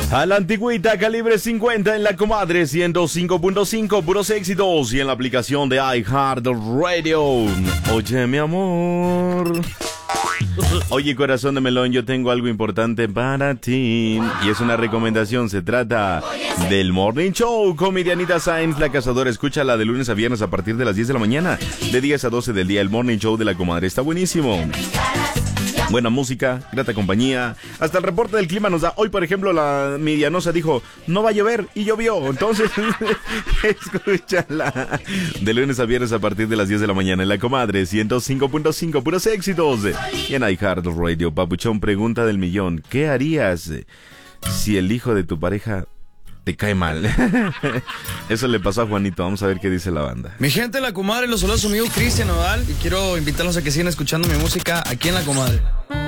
A la antigüita, calibre 50 en la comadre 105.5, puros éxitos. Y en la aplicación de iHeartRadio. Oye, mi amor. Oye, corazón de melón, yo tengo algo importante para ti. Y es una recomendación, se trata del Morning Show con Mirianita Sainz, la cazadora. Escúchala de lunes a viernes a partir de las 10 de la mañana. De 10 a 12 del día, el Morning Show de la comadre. Está buenísimo. Buena música, grata compañía. Hasta el reporte del clima nos da. Hoy, por ejemplo, la Mirianosa dijo, no va a llover, y llovió. Entonces, escúchala. De lunes a viernes a partir de las 10 de la mañana en la comadre 105.5, puros éxitos. Y en iHeartRadio, Papuchón, pregunta del millón. ¿Qué harías si el hijo de tu pareja te cae mal? Eso le pasó a Juanito. Vamos a ver qué dice la banda. Mi gente, la comadre, los saludos a su amigo Cristian Nodal. Y quiero invitarlos a que sigan escuchando mi música aquí en la comadre.